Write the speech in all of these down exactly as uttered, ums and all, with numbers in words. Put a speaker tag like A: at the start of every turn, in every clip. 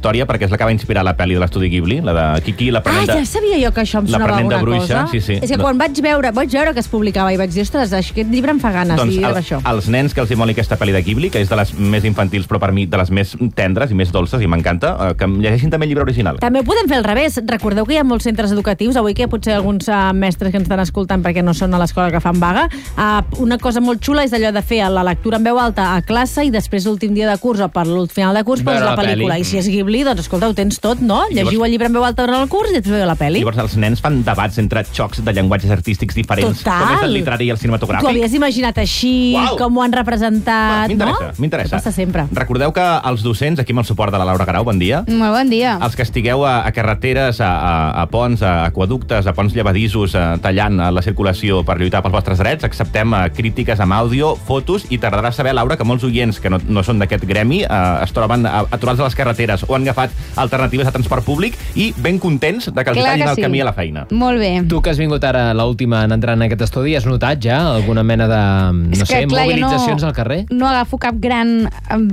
A: història perquè és la que va inspirar la pel·li de l'estudi Ghibli, la de Kiki, l'aprenent de...
B: Ah, ja sabia jo que això em sonava alguna
A: bruixa,
B: cosa.
A: sí, sí.
B: És que
A: no.
B: quan vaig veure, vaig veure que es publicava i vaig dir, ostres, aquest llibre em fa ganes,
A: doncs,
B: i
A: el,
B: era això.
A: Els nens que els hi moli aquesta pel·li de Ghibli, que és de les més infantils, però per mi de les més tendres i més dolces, i m'encanta, que llegeixin també el llibre original.
B: També ho podem fer al revés. Recordeu que hi ha molts centres educatius, avui que potser alguns uh, mestres que ens estan escoltant perquè no són a l'escola que fan vaga, uh, una cosa molt xula és allò de fer la lectura en veu alta a classe i després l'últim dia de curs o per l'últim final de curs poses la, la pel·lícula. I si és Ghibli, doncs escolta, ho tens tot, no? Llegiu llavors, el llibre en veu alta durant el curs i després veieu la pel·li.
A: Llavors els nens fan debats entre xocs de llenguatges artístics diferents,
B: Total.
A: com és el literari i el cinematogràfic.
B: Tu havies imaginat així,
A: Uau.
B: com ho han representat,
A: m'interessa,
B: no?
A: M'interessa.
B: Passa sempre.
A: Recordeu que els docents, aquí amb el suport de la Laura Garau, bon dia.
C: Molt bon dia.
A: Els que estigueu a, a carreteres, a, a, a ponts, a aquaductes, a ponts llevadissos, a, tallant a la circulació per lluitar pels vostres drets, acceptem a, crítiques amb àudio, fotos, i t'agradarà saber, Laura, que molts oients que no, no són d'aquest gremi eh, es troben aturats a les carreteres o han agafat alternatives de transport públic i ben contents de que els tallin el
C: sí.
A: camí a la feina.
C: Molt bé.
D: Tu que has vingut ara l'última en entrar en aquest estudi, has notat ja alguna mena de, no
C: És
D: sé,
C: que, clar,
D: mobilitzacions
C: no,
D: al carrer?
C: No agafo cap gran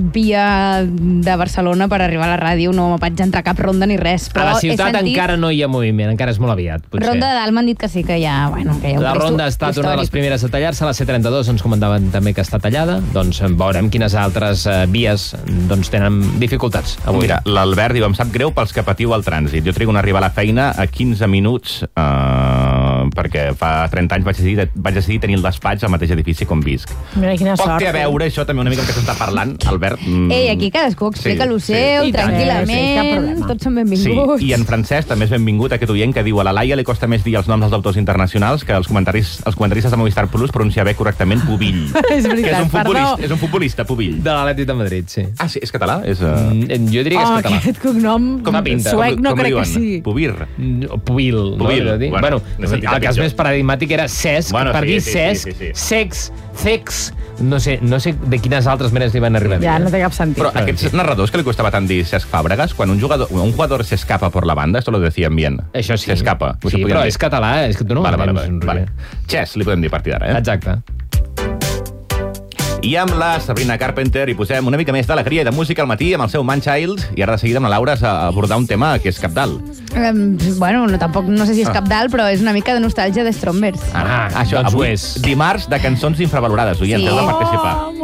C: via de Barcelona per arribar a la ràdio, no vaig entrar a cap ronda ni res. Però
D: A la ciutat
C: sentit...
D: encara no hi ha moviment, encara és molt aviat, potser.
C: Ronda de dalt m'han dit que sí, que hi ha... Bueno, que hi ha un
D: La ronda ha estat una de les primeres a tallar-se, la C trenta-dos ens comentaven també que està tallada, doncs veurem quines altres uh, vies doncs, tenen dificultats avui.
A: Mira, l'Albert diu, em sap greu pels que patiu el trànsit. Jo trigo en arribar a la feina a quinze minuts uh, perquè fa trenta anys vaig decidir, vaig decidir tenir el despatx al mateix edifici com visc.
B: Mira quina
A: Poc
B: sort.
A: té a veure això també una mica amb què s'està parlant, Albert. Mm,
C: Ei, aquí cadascú explica
A: sí,
C: el seu,
A: sí.
C: tranquil·lament,
B: sí,
C: tots són
A: Sí,
C: benvinguts.
A: i en francès també és benvingut aquest oient que diu a la Laia li costa més dir els noms dels autors internacionals que els comentaris, els comentaristes de Movistar Plus pronunciar bé correctament Pubill.
B: És veritat,
A: que és un futbolista,
B: perdó.
A: és un futbolista, Pubill.
D: De l'Atlètic de Madrid, sí.
A: Ah, sí, és català? És, uh...
D: Mm, Jo diria que és
B: Oh,
D: català.
B: aquest cognom
D: Com a pinta.
B: suec no
A: com li
B: crec que
A: diuen?
B: sigui.
A: Pubir.
D: Mm, Pubil, no?
A: Pubil,
D: Era dir.
A: bueno,
D: Bueno,
A: n'he sentit
D: el cas
A: pitjor.
D: més paradigmàtic era Cesc,
A: Bueno,
D: per
A: sí,
D: dir
A: sí,
D: Cesc,
A: sí, sí, sí.
D: Sex, Cex, no sé, no sé de quines altres maneres li van arribar a dir.
B: Ja, no té cap sentit.
A: Però aquests narradors que li costava tant dir Cesc Fàbregas, quan un jugador, un jugador se escapa por la banda, esto lo decían bien.
D: Això sí.
A: Se escapa.
D: Sí, però és català, és que tu no
A: Vale,
D: ho
A: vale,
D: entens,
A: vale,
D: Roger.
A: vale. Chess, li podem dir a partir d'ara, eh?
D: Exacte.
A: I amb la Sabrina Carpenter hi posem una mica més d'alegria i de música al matí amb el seu Man Child, i ara de seguida amb la Laura a abordar un tema que és cabdal.
C: Um, bueno, no, tampoc no sé si és cap dalt, però és una mica de nostàlgia de Strombers.
D: Ah,
A: Això,
D: doncs ho
A: avui,
D: és.
A: dimarts de cançons infravalorades, oients,
C: Sí.
A: heu de participar.